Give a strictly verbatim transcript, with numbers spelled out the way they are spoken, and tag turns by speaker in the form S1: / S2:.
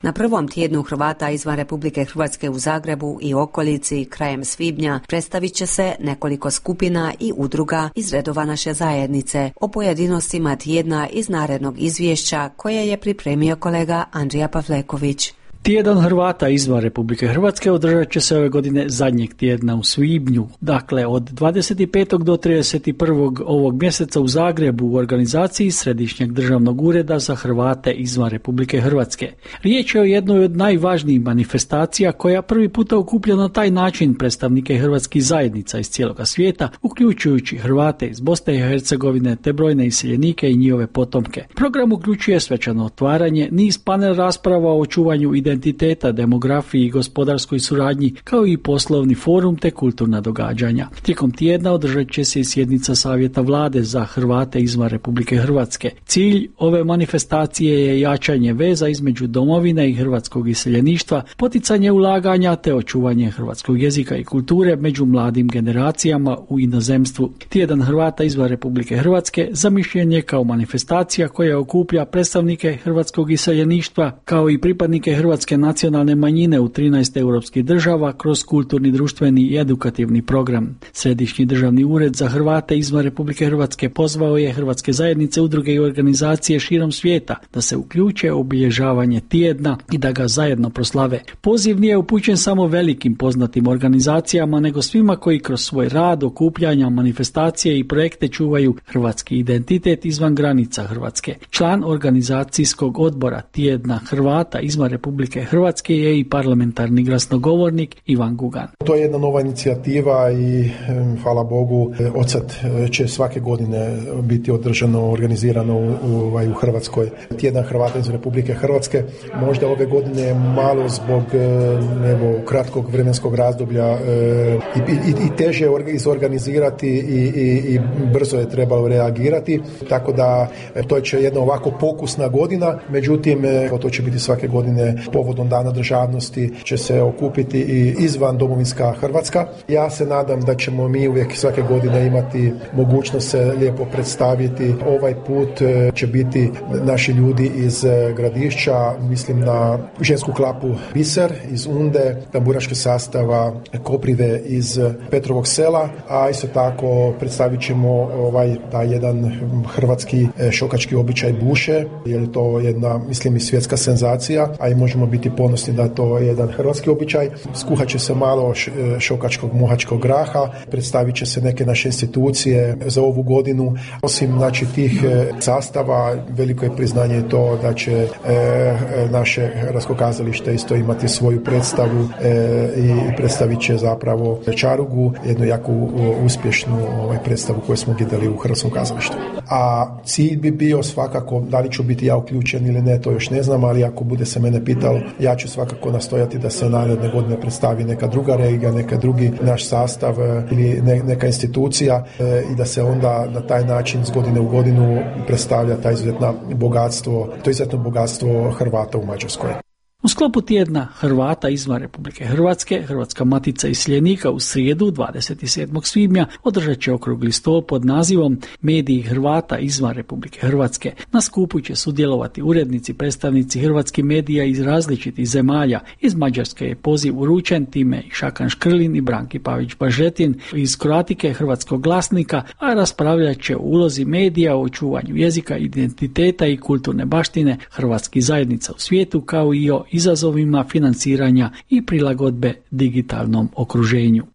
S1: Na prvom tjednu Hrvata izvan Republike Hrvatske u Zagrebu i okolici krajem svibnja predstavit će se nekoliko skupina i udruga iz redova naše zajednice. O pojedinostima tjedna iz narednog izvješća koje je pripremio kolega Andrija Pavleković.
S2: Tjedan Hrvata izvan Republike Hrvatske održat će se ove godine zadnjeg tjedna u svibnju, dakle od dvadeset petog do trideset prvog ovog mjeseca u Zagrebu u organizaciji Središnjeg državnog ureda za Hrvate izvan Republike Hrvatske. Riječ je o jednoj od najvažnijih manifestacija koja prvi puta okuplja na taj način predstavnike hrvatskih zajednica iz cijeloga svijeta, uključujući Hrvate iz Bosne i Hercegovine te brojne iseljenike i njihove potomke. Program uključuje svečano otvaranje, niz panel rasprava o očuvanju identiteta identiteta, demografiji i gospodarskoj suradnji, kao i poslovni forum te kulturna događanja. Tijekom tjedna održat će se i sjednica Savjeta vlade za Hrvate izvan Republike Hrvatske. Cilj ove manifestacije je jačanje veza između domovine i hrvatskog iseljeništva, poticanje ulaganja te očuvanje hrvatskog jezika i kulture među mladim generacijama u inozemstvu. Tjedan Hrvata izvan Republike Hrvatske zamišljen je kao manifestacija koja okuplja predstavnike hrvatskog iseljeništva kao i pripadnike hrvatske nacionalne manjine u trinaest europskih država kroz kulturni, društveni i edukativni program. Središnji državni ured za Hrvate izvan Republike Hrvatske pozvao je hrvatske zajednice, udruge i organizacije širom svijeta da se uključe u obilježavanje tjedna i da ga zajedno proslave. Poziv nije upućen samo velikim poznatim organizacijama, nego svima koji kroz svoj rad, okupljanja, manifestacije i projekte čuvaju hrvatski identitet izvan granica Hrvatske. Član organizacijskog odbora tjedna Hrvata izvan Republike Hrvatske je i parlamentarni glasnogovornik Ivan Gugan.
S3: To je jedna nova inicijativa i hvala Bogu od sad će svake godine biti održano, organizirano u, u, u Hrvatskoj tjedan Hrvata iz Republike Hrvatske. Možda ove godine malo zbog evo, kratkog vremenskog razdoblja i, i, i teže izorganizirati i, i, i brzo je trebalo reagirati, tako da to će jedna ovako pokusna godina, međutim to će biti svake godine povodom Dana državnosti će se okupiti i izvan domovinska Hrvatska. Ja se nadam da ćemo mi uvijek svake godine imati mogućnost se lijepo predstaviti. Ovaj put će biti naši ljudi iz Gradišća, mislim na žensku klapu Biser iz Unde, tamburaške sastava Koprive iz Petrovog sela, a isto tako predstavit ćemo ovaj taj jedan hrvatski šokački običaj buše, jer je to jedna, mislim, i svjetska senzacija, a i možemo biti ponosni da to je jedan hrvatski običaj. Skuhat će se malo šokačkog mohačkog graha, predstavit će se neke naše institucije za ovu godinu. Osim znači tih sastava, veliko je priznanje to da će e, naše Hrvatsko kazalište isto imati svoju predstavu e, i predstavit će zapravo Čarugu, jednu jako uspješnu ovaj, predstavu koju smo gledali u Hrvatskom kazalištu. A cilj bi bio svakako, da li ću biti ja uključen ili ne, to još ne znam, ali ako bude se mene pitalo, ja ću svakako nastojati da se naredne godine predstavi neka druga regija, neka drugi naš sastav ili ne, neka institucija e, i da se onda na taj način iz godine u godinu predstavlja taj izuzetno bogatstvo, to izuzetno bogatstvo Hrvata u Mađarskoj.
S2: U sklopu tjedna Hrvata izvan Republike Hrvatske, Hrvatska matica iseljenika u srijedu dvadeset sedmog svibnja održat će okrugli stol pod nazivom Mediji Hrvata izvan Republike Hrvatske. Na skupu će sudjelovati urednici, predstavnici hrvatskih medija iz različitih zemalja. Iz Mađarske je poziv uručen, time i Šakan Škrlin i Branki Pavić-Bažetin, iz Kroatike Hrvatskog glasnika, a raspravljat će o ulozi medija, o očuvanju jezika, identiteta i kulturne baštine hrvatskih zajednica u svijetu, kao i o izazovima financiranja i prilagodbe digitalnom okruženju.